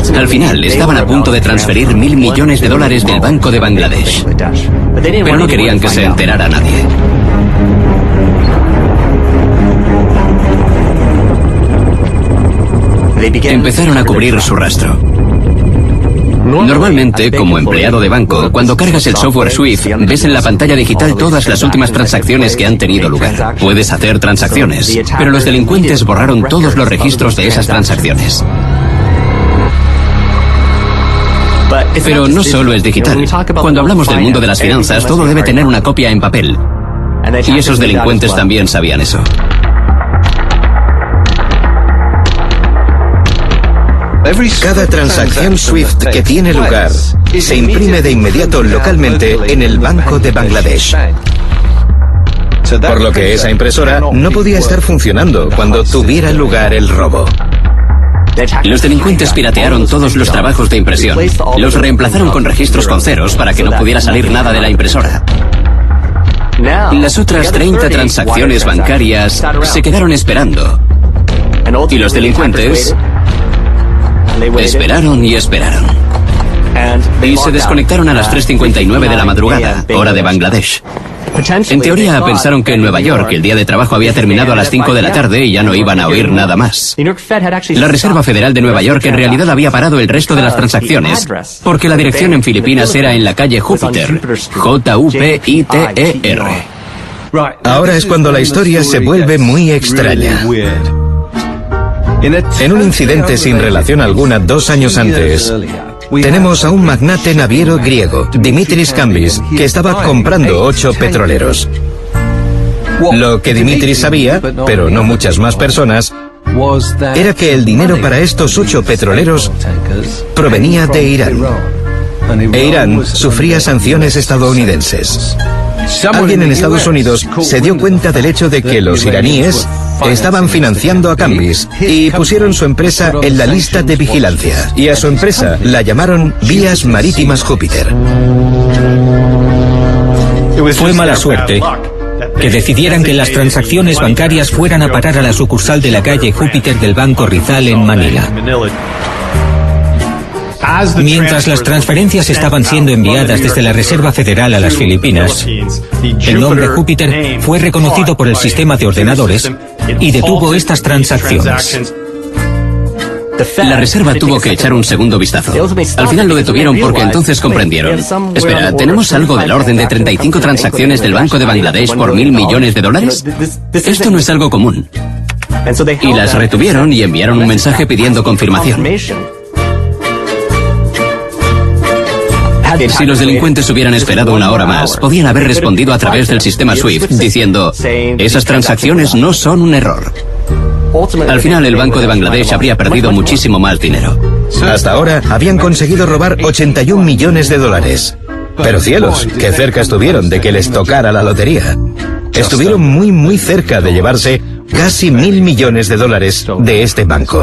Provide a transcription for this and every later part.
Al final, estaban a punto de transferir $1.000 millones del Banco de Bangladesh. Pero no querían que se enterara nadie. Empezaron a cubrir su rastro. Normalmente, como empleado de banco, cuando cargas el software Swift, ves en la pantalla digital todas las últimas transacciones que han tenido lugar. Puedes hacer transacciones, pero los delincuentes borraron todos los registros de esas transacciones. Pero no solo es digital. Cuando hablamos del mundo de las finanzas, todo debe tener una copia en papel. Y esos delincuentes también sabían eso. Cada transacción Swift que tiene lugar se imprime de inmediato localmente en el Banco de Bangladesh. Por lo que esa impresora no podía estar funcionando cuando tuviera lugar el robo. Los delincuentes piratearon todos los trabajos de impresión. Los reemplazaron con registros con ceros para que no pudiera salir nada de la impresora. Las otras 30 transacciones bancarias se quedaron esperando. Y los delincuentes esperaron y esperaron. Y se desconectaron a las 3:59 de la madrugada, hora de Bangladesh. En teoría pensaron que en Nueva York el día de trabajo había terminado a las 5 de la tarde y ya no iban a oír nada más. La Reserva Federal de Nueva York en realidad había parado el resto de las transacciones porque la dirección en Filipinas era en la calle Júpiter, Jupiter. Ahora es cuando la historia se vuelve muy extraña. En un incidente sin relación alguna 2 años antes, tenemos a un magnate naviero griego, Dimitris Kambis, que estaba comprando 8 petroleros. Lo que Dimitris sabía, pero no muchas más personas, era que el dinero para estos 8 petroleros provenía de Irán. E Irán sufría sanciones estadounidenses. Alguien en Estados Unidos se dio cuenta del hecho de que los iraníes estaban financiando a Kambis y pusieron su empresa en la lista de vigilancia. Y a su empresa la llamaron Vías Marítimas Júpiter. Fue mala suerte que decidieran que las transacciones bancarias fueran a parar a la sucursal de la calle Júpiter del Banco Rizal en Manila. Mientras las transferencias estaban siendo enviadas desde la Reserva Federal a las Filipinas, el nombre Júpiter fue reconocido por el sistema de ordenadores y detuvo estas transacciones. La Reserva tuvo que echar un segundo vistazo. Al final lo detuvieron porque entonces comprendieron. Espera, ¿tenemos algo del orden de 35 transacciones del Banco de Bangladesh por $1.000 millones? Esto no es algo común. Y las retuvieron y enviaron un mensaje pidiendo confirmación. Si los delincuentes hubieran esperado una hora más, podían haber respondido a través del sistema SWIFT diciendo: esas transacciones no son un error. Al final el Banco de Bangladesh habría perdido muchísimo más dinero. Hasta ahora habían conseguido robar $81 millones. Pero cielos, qué cerca estuvieron de que les tocara la lotería. Estuvieron muy cerca de llevarse casi $1.000 millones de este banco.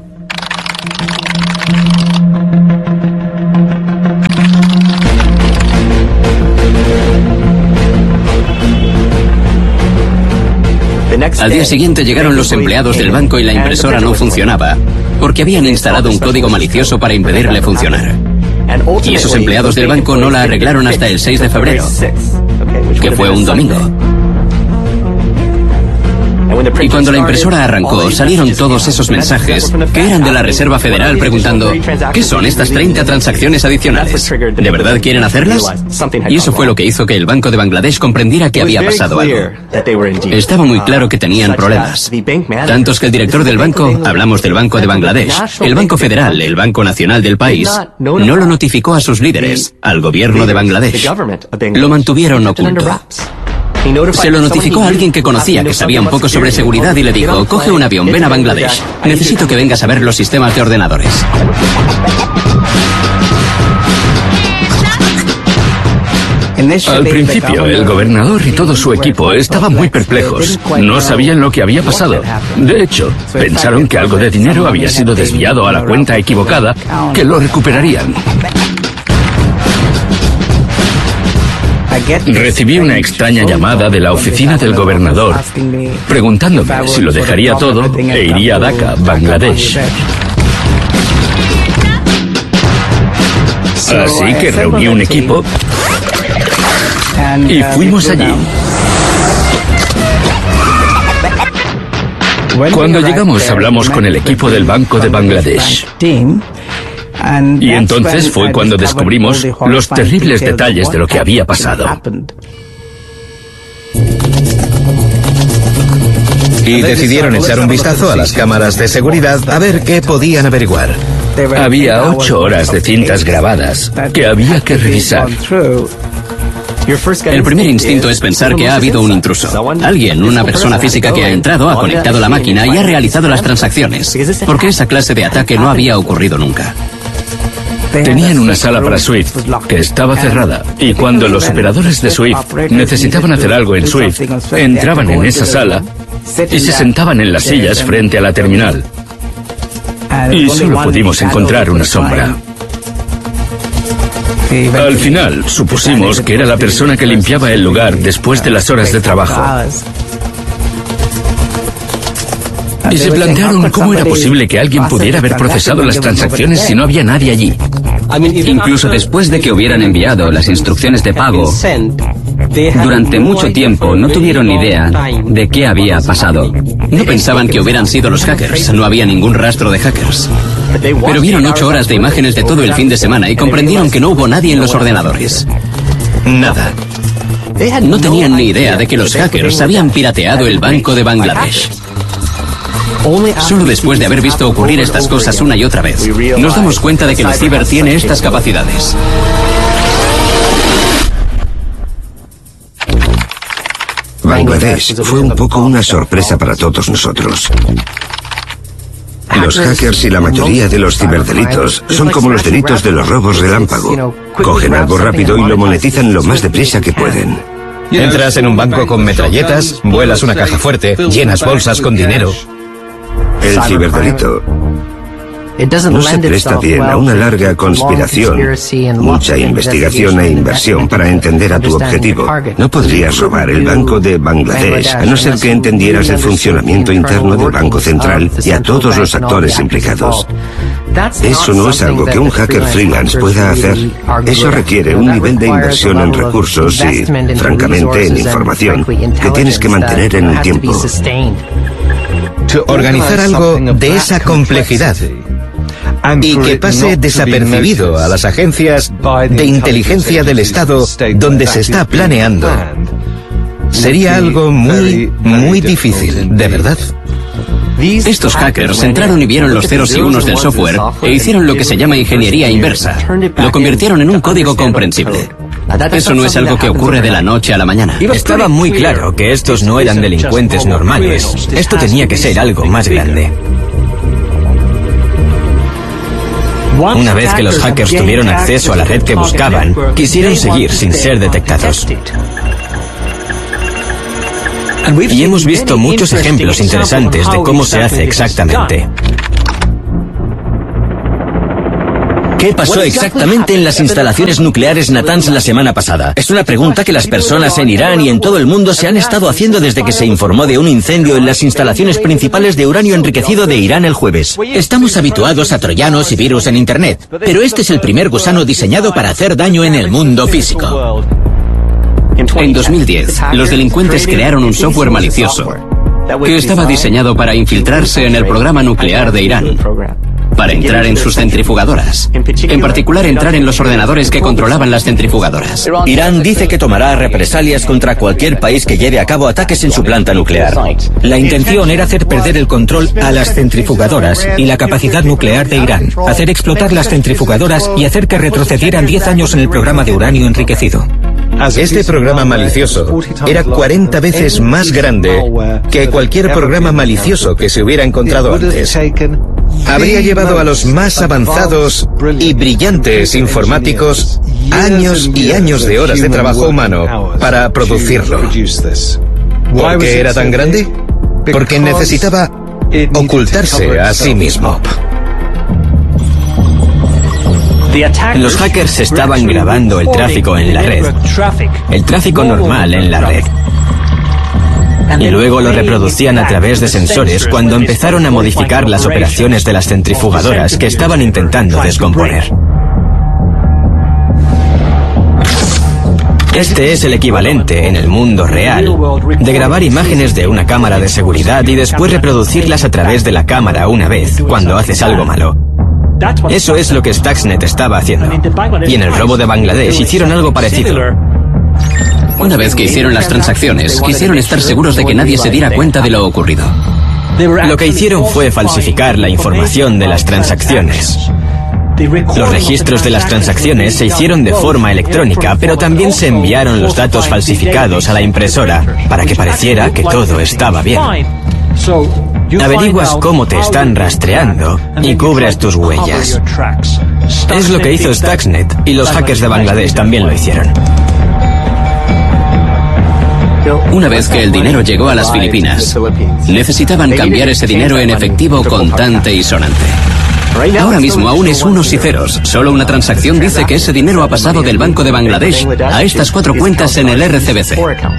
Al día siguiente llegaron los empleados del banco y la impresora no funcionaba, porque habían instalado un código malicioso para impedirle funcionar. Y esos empleados del banco no la arreglaron hasta el 6 de febrero, que fue un domingo. Y cuando la impresora arrancó, salieron todos esos mensajes que eran de la Reserva Federal preguntando: ¿qué son estas 30 transacciones adicionales? ¿De verdad quieren hacerlas? Y eso fue lo que hizo que el Banco de Bangladesh comprendiera que había pasado algo. Estaba muy claro que tenían problemas. Tantos que el director del banco, hablamos del Banco de Bangladesh, el Banco Federal, el Banco Nacional del país, no lo notificó a sus líderes, al gobierno de Bangladesh. Lo mantuvieron oculto. Se lo notificó a alguien que conocía, que sabía un poco sobre seguridad, y le dijo: coge un avión, ven a Bangladesh. Necesito que vengas a ver los sistemas de ordenadores. Al principio, el gobernador y todo su equipo estaban muy perplejos. No sabían lo que había pasado. De hecho, pensaron que algo de dinero había sido desviado a la cuenta equivocada, que lo recuperarían. Recibí una extraña llamada de la oficina del gobernador preguntándome si lo dejaría todo e iría a Dhaka, Bangladesh. Así que reuní un equipo y fuimos allí. Cuando llegamos hablamos con el equipo del Banco de Bangladesh. Y entonces fue cuando descubrimos los terribles detalles de lo que había pasado. Y decidieron echar un vistazo a las cámaras de seguridad a ver qué podían averiguar. Había 8 horas de cintas grabadas que había que revisar. El primer instinto es pensar que ha habido un intruso. Alguien, una persona física que ha entrado, ha conectado la máquina y ha realizado las transacciones. Porque esa clase de ataque no había ocurrido nunca. Tenían una sala para Swift que estaba cerrada y cuando los operadores de Swift necesitaban hacer algo en Swift, entraban en esa sala y se sentaban en las sillas frente a la terminal. Y solo pudimos encontrar una sombra. Al final, supusimos que era la persona que limpiaba el lugar después de las horas de trabajo. Y se plantearon cómo era posible que alguien pudiera haber procesado las transacciones si no había nadie allí. Incluso después de que hubieran enviado las instrucciones de pago, durante mucho tiempo no tuvieron ni idea de qué había pasado. No pensaban que hubieran sido los hackers, no había ningún rastro de hackers. Pero vieron 8 horas de imágenes de todo el fin de semana y comprendieron que no hubo nadie en los ordenadores. Nada. No tenían ni idea de que los hackers habían pirateado el Banco de Bangladesh. Solo después de haber visto ocurrir estas cosas una y otra vez, nos damos cuenta de que el ciber tiene estas capacidades. Bangladesh fue un poco una sorpresa para todos nosotros. Los hackers y la mayoría de los ciberdelitos son como los delitos de los robos relámpago. Cogen algo rápido y lo monetizan lo más deprisa que pueden. Entras en un banco con metralletas, vuelas una caja fuerte, llenas bolsas con dinero. El ciberdelito no se presta bien a una larga conspiración, mucha investigación e inversión para entender a tu objetivo. No podrías robar el Banco de Bangladesh a no ser que entendieras el funcionamiento interno del Banco Central y a todos los actores implicados. Eso no es algo que un hacker freelance pueda hacer. Eso requiere un nivel de inversión en recursos y, francamente, en información, que tienes que mantener en el tiempo. Organizar algo de esa complejidad y que pase desapercibido a las agencias de inteligencia del Estado donde se está planeando sería algo muy difícil, de verdad. Estos hackers entraron y vieron los ceros y unos del software e hicieron lo que se llama ingeniería inversa. Lo convirtieron en un código comprensible. Eso no es algo que ocurre de la noche a la mañana. Estaba muy claro que estos no eran delincuentes normales. Esto tenía que ser algo más grande. Una vez que los hackers tuvieron acceso a la red que buscaban, quisieron seguir sin ser detectados. Y hemos visto muchos ejemplos interesantes de cómo se hace exactamente. ¿Qué pasó exactamente en las instalaciones nucleares Natanz la semana pasada? Es una pregunta que las personas en Irán y en todo el mundo se han estado haciendo desde que se informó de un incendio en las instalaciones principales de uranio enriquecido de Irán el jueves. Estamos habituados a troyanos y virus en Internet, pero este es el primer gusano diseñado para hacer daño en el mundo físico. En 2010, los delincuentes crearon un software malicioso que estaba diseñado para infiltrarse en el programa nuclear de Irán, para entrar en sus centrifugadoras. En particular, entrar en los ordenadores que controlaban las centrifugadoras. Irán dice que tomará represalias contra cualquier país que lleve a cabo ataques en su planta nuclear. La intención era hacer perder el control a las centrifugadoras y la capacidad nuclear de Irán, hacer explotar las centrifugadoras y hacer que retrocedieran 10 años en el programa de uranio enriquecido. Este programa malicioso era 40 veces más grande que cualquier programa malicioso que se hubiera encontrado antes. Habría llevado a los más avanzados y brillantes informáticos años y años de horas de trabajo humano para producirlo. ¿Por qué era tan grande? Porque necesitaba ocultarse a sí mismo. Los hackers estaban grabando el tráfico en la red, el tráfico normal en la red. Y luego lo reproducían a través de sensores cuando empezaron a modificar las operaciones de las centrifugadoras que estaban intentando descomponer. Este es el equivalente, en el mundo real, de grabar imágenes de una cámara de seguridad y después reproducirlas a través de la cámara una vez, cuando haces algo malo. Eso es lo que Stuxnet estaba haciendo. Y en el robo de Bangladesh hicieron algo parecido. Una vez que hicieron las transacciones, quisieron estar seguros de que nadie se diera cuenta de lo ocurrido. Lo que hicieron fue falsificar la información de las transacciones. Los registros de las transacciones se hicieron de forma electrónica, pero también se enviaron los datos falsificados a la impresora para que pareciera que todo estaba bien. Averiguas cómo te están rastreando y cubres tus huellas. Es lo que hizo Stuxnet y los hackers de Bangladesh también lo hicieron. Una vez que el dinero llegó a las Filipinas, necesitaban cambiar ese dinero en efectivo contante y sonante. Ahora mismo aún es unos y ceros. Solo una transacción dice que ese dinero ha pasado del Banco de Bangladesh a estas 4 cuentas en el RCBC.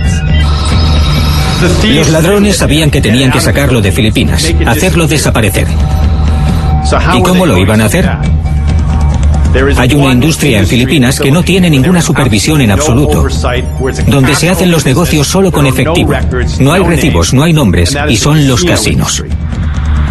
Los ladrones sabían que tenían que sacarlo de Filipinas, hacerlo desaparecer. ¿Y cómo lo iban a hacer? Hay una industria en Filipinas que no tiene ninguna supervisión en absoluto, donde se hacen los negocios solo con efectivo. No hay recibos, no hay nombres, y son los casinos.